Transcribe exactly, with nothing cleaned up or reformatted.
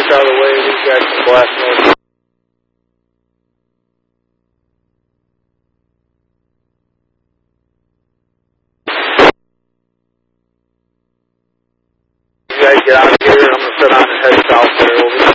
out of the way. These guys can blast north. You guys get out of here. I'm going to sit down and head south there. Over.